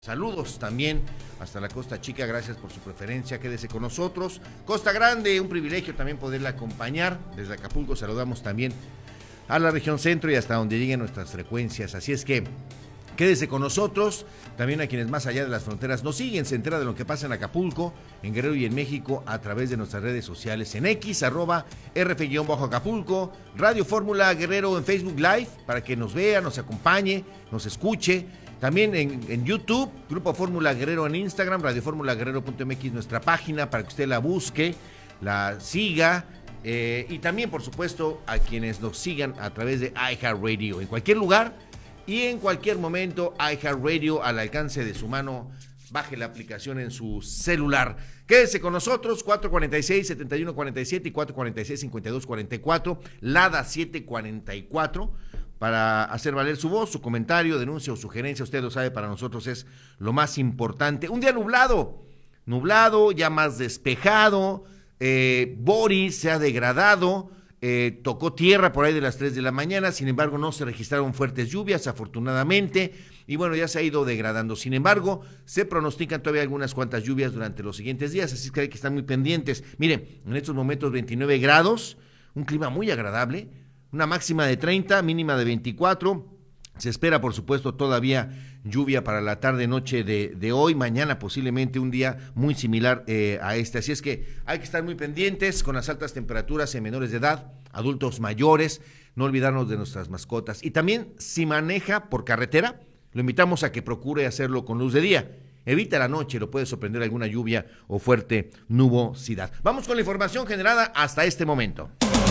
Saludos también hasta la Costa Chica, gracias por su preferencia, quédese con nosotros. Costa Grande, un privilegio también poderla acompañar. Desde Acapulco saludamos también a la región centro y hasta donde lleguen nuestras frecuencias. Así es que quédese con nosotros, también a quienes más allá de las fronteras nos siguen, se entera de lo que pasa en Acapulco, en Guerrero y en México a través de nuestras redes sociales en X, @RF_Acapulco, Radio Fórmula Guerrero en Facebook Live, para que nos vea, nos acompañe, nos escuche. También en YouTube, Grupo Fórmula Guerrero en Instagram, radioformulaguerrero.mx, nuestra página, para que usted la busque, la siga, y también, por supuesto, a quienes nos sigan a través de iHeartRadio, en cualquier lugar y en cualquier momento, iHeartRadio al alcance de su mano. Baje la aplicación en su celular. Quédese con nosotros, 446-7147 y 446-5244, Lada 744, para hacer valer su voz, su comentario, denuncia o sugerencia. Usted lo sabe, para nosotros es lo más importante. Un día nublado, ya más despejado. Boris se ha degradado, tocó tierra por ahí de las 3 de la mañana, sin embargo no se registraron fuertes lluvias, afortunadamente, y bueno, ya se ha ido degradando. Sin embargo, se pronostican todavía algunas cuantas lluvias durante los siguientes días, así que hay que estar muy pendientes. Miren, en estos momentos 29 grados, un clima muy agradable, una máxima de 30, mínima de 24. Se espera, por supuesto, todavía lluvia para la tarde-noche de hoy, mañana posiblemente un día muy similar a este. Así es que hay que estar muy pendientes con las altas temperaturas en menores de edad, adultos mayores, no olvidarnos de nuestras mascotas. Y también, si maneja por carretera, lo invitamos a que procure hacerlo con luz de día. Evita la noche, lo puede sorprender alguna lluvia o fuerte nubosidad. Vamos con la información generada hasta este momento.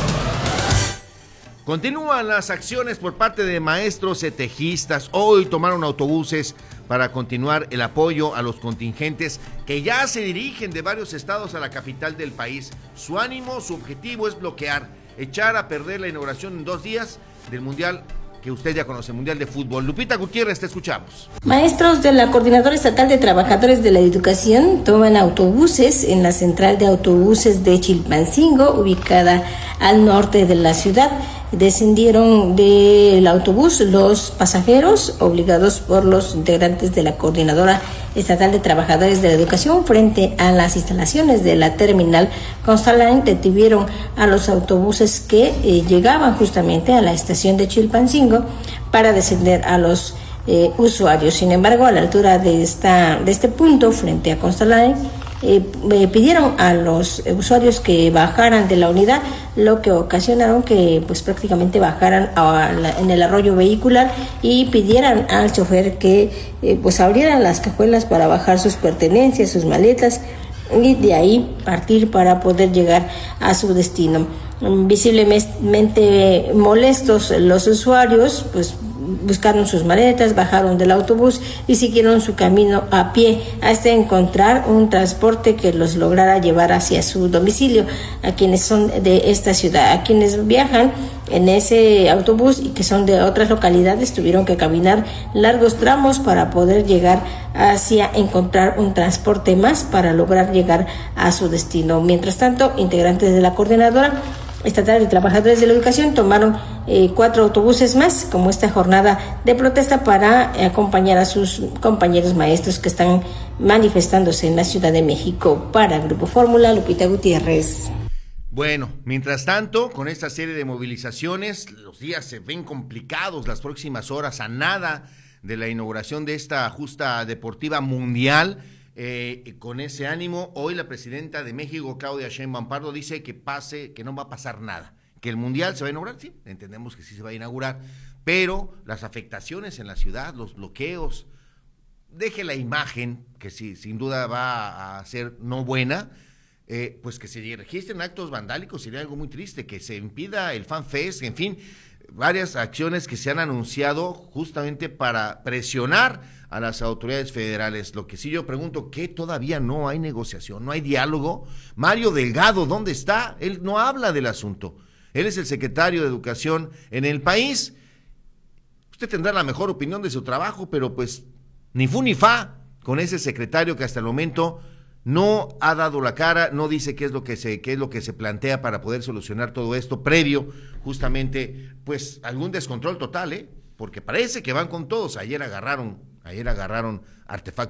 Continúan las acciones por parte de maestros etejistas. Hoy tomaron autobuses para continuar el apoyo a los contingentes que ya se dirigen de varios estados a la capital del país. Su ánimo, su objetivo es bloquear, echar a perder la inauguración en 2 días del Mundial que usted ya conoce, Mundial de Fútbol. Lupita Gutiérrez, te escuchamos. Maestros de la Coordinadora Estatal de Trabajadores de la Educación toman autobuses en la central de autobuses de Chilpancingo, ubicada al norte de la ciudad. Descendieron del autobús los pasajeros obligados por los integrantes de la Coordinadora Estatal de Trabajadores de la Educación frente a las instalaciones de la terminal Constaline. Detuvieron a los autobuses que llegaban justamente a la estación de Chilpancingo para descender a los usuarios. Sin embargo, a la altura de este punto, frente a Constaline, pidieron a los usuarios que bajaran de la unidad, lo que ocasionaron que pues prácticamente bajaran en el arroyo vehicular y pidieran al chofer que pues abrieran las cajuelas para bajar sus pertenencias, sus maletas, y de ahí partir para poder llegar a su destino. Visiblemente molestos los usuarios, pues buscaron sus maletas, bajaron del autobús y siguieron su camino a pie hasta encontrar un transporte que los lograra llevar hacia su domicilio. A quienes son de esta ciudad, a quienes viajan en ese autobús y que son de otras localidades, tuvieron que caminar largos tramos para poder llegar hacia encontrar un transporte más para lograr llegar a su destino. Mientras tanto, integrantes de la Coordinadora Estatal de Trabajadores de la Educación tomaron 4 autobuses más, como esta jornada de protesta, para acompañar a sus compañeros maestros que están manifestándose en la Ciudad de México. Para Grupo Fórmula, Lupita Gutiérrez. Bueno, mientras tanto, con esta serie de movilizaciones, los días se ven complicados, las próximas horas, a nada de la inauguración de esta justa deportiva mundial. Con ese ánimo, hoy la presidenta de México, Claudia Sheinbaum Pardo, dice que no va a pasar nada, que el Mundial se va a inaugurar. Sí, entendemos que sí se va a inaugurar, pero las afectaciones en la ciudad, los bloqueos, deje la imagen, que sí, sin duda va a ser no buena, pues que se registren actos vandálicos sería algo muy triste, que se impida el FanFest, en fin, varias acciones que se han anunciado justamente para presionar a las autoridades federales. Lo que sí yo pregunto, ¿qué todavía no hay negociación, no hay diálogo? Mario Delgado, ¿dónde está? Él no habla del asunto. Él es el secretario de Educación en el país. Usted tendrá la mejor opinión de su trabajo, pero pues ni fu ni fa con ese secretario que hasta el momento no ha dado la cara, no dice qué es lo que se plantea para poder solucionar todo esto, previo justamente pues algún descontrol total, porque parece que van con todos. Ayer agarraron Ayer agarraron artefactos